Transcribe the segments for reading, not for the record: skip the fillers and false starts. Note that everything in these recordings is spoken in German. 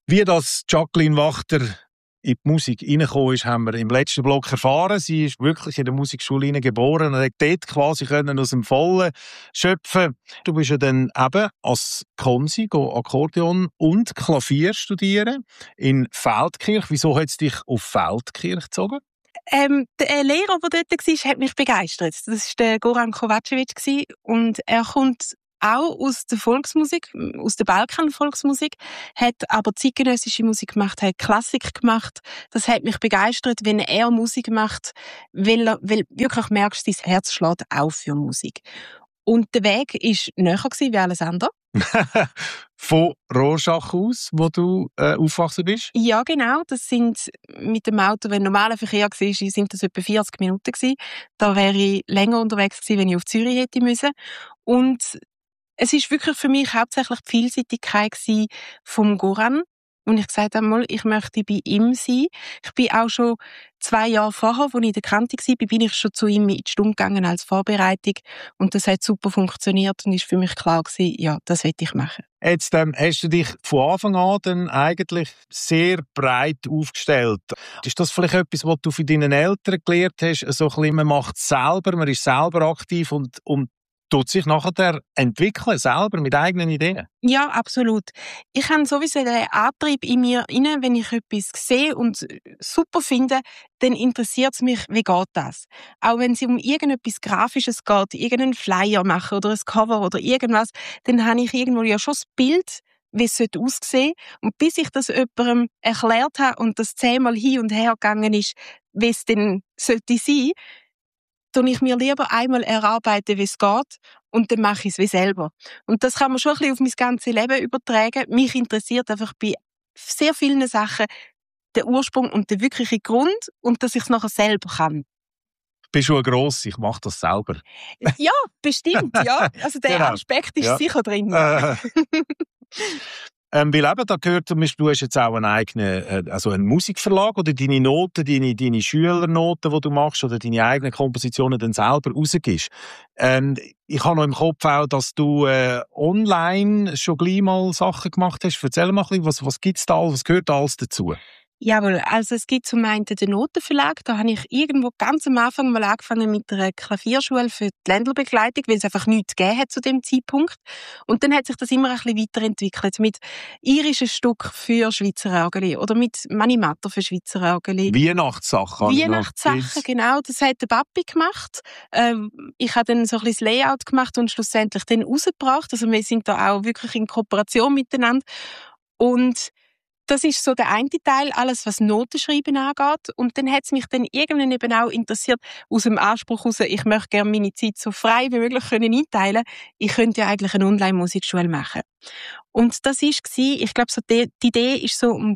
Wie das Jacqueline Wachter in die Musik reingekommen ist, haben wir im letzten Block erfahren. Sie ist wirklich in der Musikschule geboren und hat dort quasi aus dem Vollen schöpfen. Du bist ja dann eben als Konsi Akkordeon und Klavier studieren in Feldkirch. Wieso hat es dich auf Feldkirch gezogen? Der Lehrer, der dort war, hat mich begeistert. Das war der Goran Kovacevic und er kommt auch aus der Volksmusik, aus der Balkan-Volksmusik, hat aber zeitgenössische Musik gemacht, hat Klassik gemacht. Das hat mich begeistert, wenn er Musik macht, weil wirklich merkst, sein Herz schlägt auch für Musik. Und der Weg war näher wie alles andere. Von Rorschach aus, wo du aufgewachsen bist? Ja, genau. Das sind mit dem Auto, wenn normaler Verkehr war, sind das etwa 40 Minuten gewesen. Da wäre ich länger unterwegs gewesen, wenn ich auf Zürich hätte müssen. Und es ist wirklich für mich hauptsächlich die Vielseitigkeit vom Goran. Und ich gesagt habe, ich möchte bei ihm sein. Ich bin auch schon 2 Jahre vorher, als ich in der Kante war, bin ich schon zu ihm in die Stunde gegangen als Vorbereitung. Und das hat super funktioniert und ist für mich klar gewesen, ja, das will ich machen. Jetzt hast du dich von Anfang an dann eigentlich sehr breit aufgestellt. Ist das vielleicht etwas, was du von deinen Eltern gelernt hast? So ein bisschen, man macht es selber, man ist selber aktiv und tut sich nachher entwickeln, selber, mit eigenen Ideen? Ja, absolut. Ich habe sowieso den Antrieb in mir inne, wenn ich etwas sehe und super finde, dann interessiert es mich, wie geht das? Auch wenn es um irgendetwas Grafisches geht, irgendeinen Flyer machen oder ein Cover oder irgendwas, dann habe ich irgendwo ja schon das Bild, wie es aussehen sollte. Und bis ich das jemandem erklärt habe und das 10-mal hin und her gegangen ist, wie es denn sollte sein, tue ich mir lieber einmal erarbeiten, wie es geht, und dann mache ich es wie selber. Und das kann man schon ein bisschen auf mein ganzes Leben übertragen. Mich interessiert einfach bei sehr vielen Sachen der Ursprung und der wirkliche Grund und dass ich es nachher selber kann. Bist du ein Gross, ich mache das selber. Ja, bestimmt, ja. Also der Genau. Aspekt ist Ja. sicher drin. Weil eben, da gehört zum Beispiel, du hast jetzt auch einen eigenen, also einen Musikverlag, oder deine Noten, deine Schülernoten, die du machst, oder deine eigenen Kompositionen dann selber rausgibst. Ich habe noch im Kopf auch, dass du online schon gleich mal Sachen gemacht hast. Erzähl mal ein bisschen, was gibt's da alles, was gehört da alles dazu? Jawohl, also es gibt zum einen den Notenverlag, da habe ich irgendwo ganz am Anfang mal angefangen mit einer Klavierschule für die Ländlerbegleitung, weil es einfach nichts gegeben hat zu dem Zeitpunkt. Und dann hat sich das immer ein bisschen weiterentwickelt mit irischen Stück für Schweizer Raugeli oder mit Manimatter für Schweizer Raugeli. Weihnachtssachen. Weihnachtssachen, genau, das hat der Papi gemacht. Ich habe dann so ein bisschen das Layout gemacht und schlussendlich dann rausgebracht. Also wir sind da auch wirklich in Kooperation miteinander. Und das ist so der eine Teil, alles was Notenschreiben angeht. Und dann hat es mich dann irgendwann eben auch interessiert, aus dem Anspruch heraus, ich möchte gerne meine Zeit so frei wie möglich einteilen. Ich könnte ja eigentlich eine Online-Musikschule machen. Und das war, ich glaube, so die Idee ist so um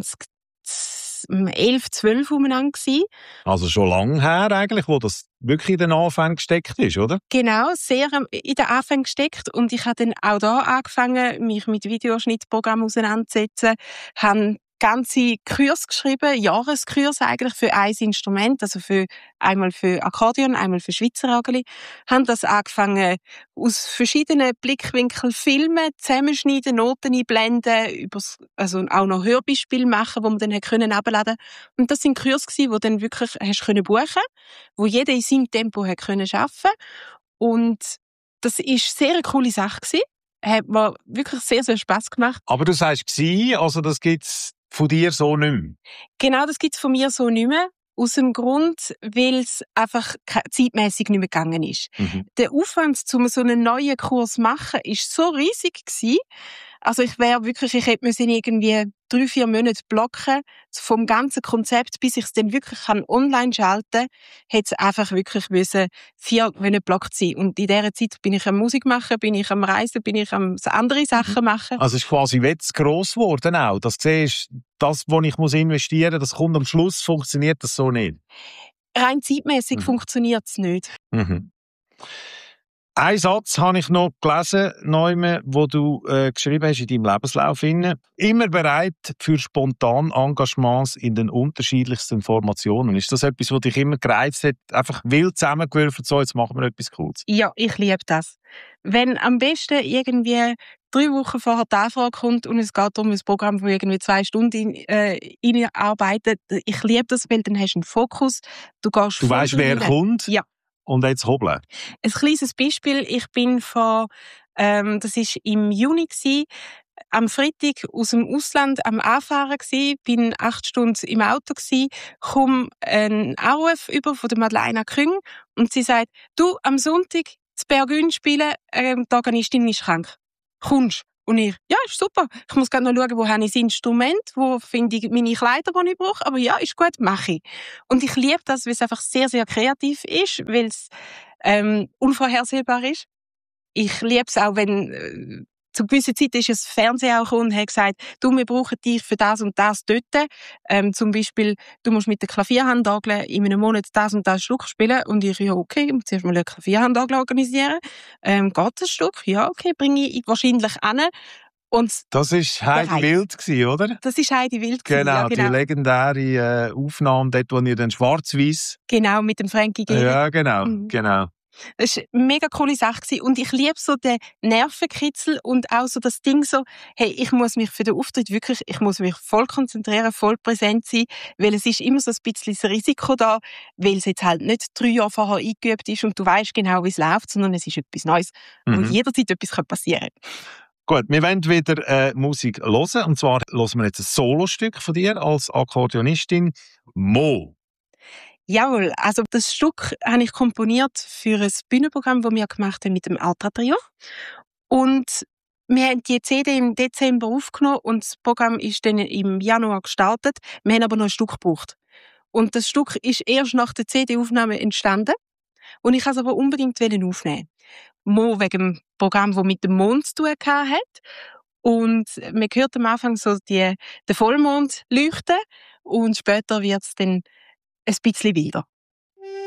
2011, 12 umeinander gewesen. Also schon lange her eigentlich, wo das wirklich in den Anfängen gesteckt ist, oder? Genau, sehr in den Anfängen gesteckt. Und ich habe dann auch da angefangen, mich mit Videoschnittprogrammen auseinanderzusetzen, habe ganze Kurse geschrieben, Jahreskurse eigentlich für ein Instrument, also einmal für Akkordeon, einmal für Schweizer Raugeli. Haben das angefangen, aus verschiedenen Blickwinkeln filmen, zusammenschneiden, Noten einblenden, also auch noch Hörbeispiele machen, die man dann herunterladen konnte. Und das sind Kurse gewesen, die dann wirklich hast können buchen, wo jeder in seinem Tempo hat können arbeiten. Und das ist sehr eine coole Sache gewesen. Hat mir wirklich sehr, sehr Spass gemacht. Aber du sagst «gsi», also das gibt's von dir so nicht mehr? Genau, das gibt's von mir so nicht mehr. Aus dem Grund, weil es einfach zeitmässig nicht mehr gegangen ist. Mhm. Der Aufwand, um so einen neuen Kurs zu machen, ist so riesig gewesen. Also ich hätte müssen irgendwie 3-4 Monate blocken, vom ganzen Konzept, bis ich es dann wirklich online schalten kann, hätte es einfach wirklich 4 Monate blockt sein. Und in dieser Zeit bin ich am Musik machen, bin ich am Reisen, bin ich am andere Sachen machen. Also es ist quasi jetzt gross geworden auch, dass du siehst, das, was ich investieren muss, das kommt am Schluss, funktioniert das so nicht? Rein zeitmässig funktioniert es nicht. Mhm. Einen Satz habe ich noch gelesen, Neumann, wo du geschrieben hast in deinem Lebenslauf. Immer bereit für spontan Engagements in den unterschiedlichsten Formationen. Ist das etwas, was dich immer gereizt hat? Einfach wild zusammengewürfelt, so, jetzt machen wir etwas Cooles. Ja, ich liebe das. Wenn am besten irgendwie 3 Wochen vorher die Anfrage kommt und es geht um ein Programm, das irgendwie 2 Stunden arbeitet. Ich liebe das, weil dann hast du einen Fokus. Du weißt, wer kommt? Ja. Und jetzt hobeln. Ein kleines Beispiel. Ich bin das war im Juni am Freitag aus dem Ausland am Anfahren gsi, bin 8 Stunden im Auto gsi, komme einen Anruf über von der Madeleine Küng und sie sagt, du, am Sonntag zu Bergün spielen, die Organistin ist krank. Kommst? Und ich, ja, ist super. Ich muss gerade noch schauen, wo habe ich das Instrument, wo finde ich meine Kleider, die ich brauche. Aber ja, ist gut, mache ich. Und ich liebe das, weil es einfach sehr, sehr kreativ ist, weil es unvorhersehbar ist. Ich liebe es auch, wenn zu gewisser Zeit ist es Fernsehen auch gekommen und hat gesagt, du, wir brauchen dich für das und das dort. Zum Beispiel, du musst mit der Klavierhandagel in einem Monat das und das Stück spielen. Und ich, ja, okay, ich muss zuerst mal eine Klavierhandagel organisieren. Geht das Stück? Ja, okay, bringe ich wahrscheinlich an. Und das war Heidi Wild, oder? Das war Heidi Wild. Genau, ja, genau. Die legendäre Aufnahme, dort, wo ihr dann schwarz-weiß. Genau, mit dem Frankie Gehrig. Ja, genau. Das war eine mega coole Sache. Und ich liebe so den Nervenkitzel und auch so das Ding so, hey, ich muss mich für den Auftritt wirklich, ich muss mich voll konzentrieren, voll präsent sein, weil es ist immer so ein bisschen das Risiko da, weil es jetzt halt nicht 3 Jahre vorher eingeübt ist und du weißt genau, wie es läuft, sondern es ist etwas Neues, wo jederzeit etwas passieren kann. Gut, wir wollen wieder Musik hören. Und zwar hören wir jetzt ein Solostück von dir als Akkordeonistin. Mo. Jawohl, also das Stück habe ich komponiert für ein Bühnenprogramm, das wir gemacht haben mit dem Altra Trio. Und wir haben die CD im Dezember aufgenommen und das Programm ist dann im Januar gestartet. Wir haben aber noch ein Stück gebraucht. Und das Stück ist erst nach der CD-Aufnahme entstanden. Und ich wollte es aber unbedingt aufnehmen. Mo wegen dem Programm, das mit dem Mond zu tun hat. Und man hört am Anfang so den Vollmond leuchten und später wird es dann ein bisschen wilder.